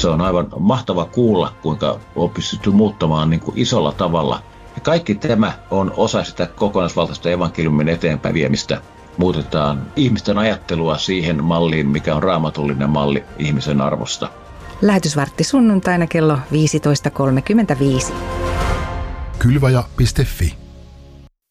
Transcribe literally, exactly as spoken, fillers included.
Se on aivan mahtava kuulla, kuinka on pystytty muuttamaan niin kuin isolla tavalla. Ja kaikki tämä on osa sitä kokonaisvaltaista evankeliumin eteenpäin viemistä. Muutetaan ihmisten ajattelua siihen malliin, mikä on raamatullinen malli ihmisen arvosta. Lähetysvartti sunnuntaina kello viisitoista kolmekymmentäviisi. Kylvaja piste fi